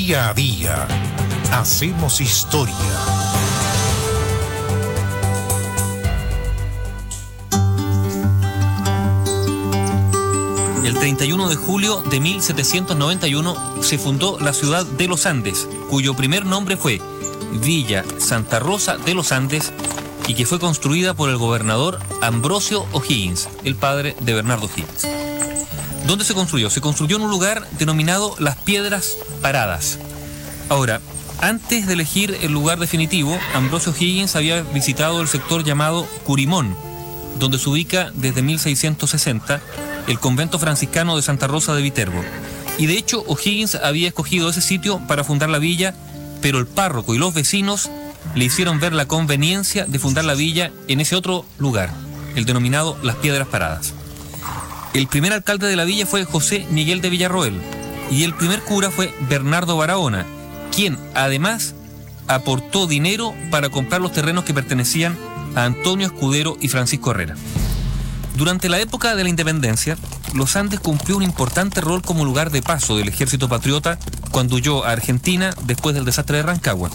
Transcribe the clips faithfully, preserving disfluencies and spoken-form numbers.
Día a día hacemos historia. El treinta y uno de julio de mil setecientos noventa y uno se fundó la ciudad de Los Andes, cuyo primer nombre fue Villa Santa Rosa de los Andes y que fue construida por el gobernador Ambrosio O'Higgins, el padre de Bernardo O'Higgins. ¿Dónde se construyó? Se construyó en un lugar denominado Las Piedras Paradas. Ahora, antes de elegir el lugar definitivo, Ambrosio O'Higgins había visitado el sector llamado Curimón, donde se ubica desde mil seiscientos sesenta el convento franciscano de Santa Rosa de Viterbo. Y de hecho, O'Higgins había escogido ese sitio para fundar la villa, pero el párroco y los vecinos le hicieron ver la conveniencia de fundar la villa en ese otro lugar, el denominado Las Piedras Paradas. El primer alcalde de la villa fue José Miguel de Villarroel y el primer cura fue Bernardo Barahona, quien además aportó dinero para comprar los terrenos que pertenecían a Antonio Escudero y Francisco Herrera. Durante la época de la independencia, Los Andes cumplió un importante rol como lugar de paso del ejército patriota cuando huyó a Argentina después del desastre de Rancagua.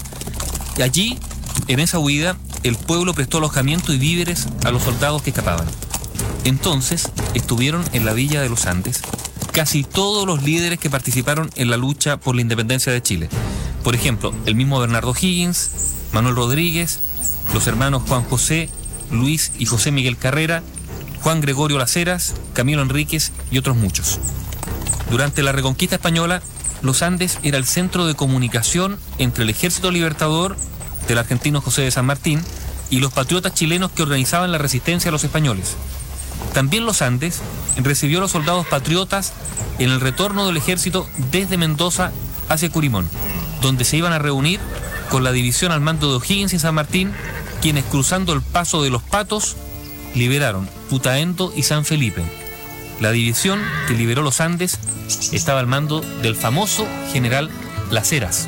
Y allí, en esa huida, el pueblo prestó alojamiento y víveres a los soldados que escapaban. Entonces, estuvieron en la villa de Los Andes casi todos los líderes que participaron en la lucha por la independencia de Chile. Por ejemplo, el mismo Bernardo O'Higgins, Manuel Rodríguez, los hermanos Juan José, Luis y José Miguel Carrera, Juan Gregorio Las Heras, Camilo Enríquez y otros muchos. Durante la Reconquista Española, Los Andes era el centro de comunicación entre el Ejército Libertador del argentino José de San Martín y los patriotas chilenos que organizaban la resistencia a los españoles. También Los Andes recibió a los soldados patriotas en el retorno del ejército desde Mendoza hacia Curimón, donde se iban a reunir con la división al mando de O'Higgins y San Martín, quienes cruzando el paso de los Patos liberaron Putaendo y San Felipe. La división que liberó Los Andes estaba al mando del famoso general Las Heras.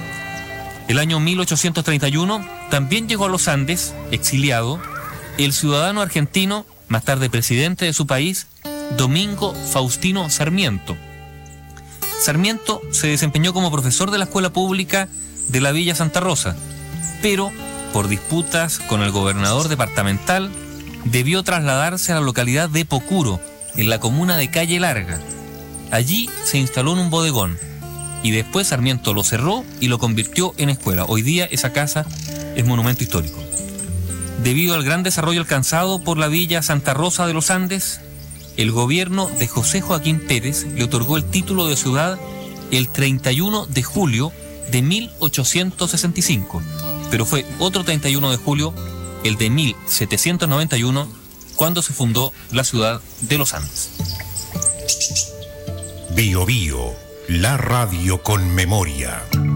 El año mil ochocientos treinta y uno también llegó a Los Andes, exiliado, el ciudadano argentino, más tarde presidente de su país, Domingo Faustino Sarmiento. Sarmiento se desempeñó como profesor de la escuela pública de la Villa Santa Rosa, pero por disputas con el gobernador departamental debió trasladarse a la localidad de Pocuro, en la comuna de Calle Larga. Allí se instaló en un bodegón y después Sarmiento lo cerró y lo convirtió en escuela. Hoy día esa casa es monumento histórico. Debido al gran desarrollo alcanzado por la Villa Santa Rosa de los Andes, el gobierno de José Joaquín Pérez le otorgó el título de ciudad el treinta y uno de julio de mil ochocientos sesenta y cinco, pero fue otro treinta y uno de julio, el de mil setecientos noventa y uno, cuando se fundó la ciudad de Los Andes. Bio Bio, la radio con memoria.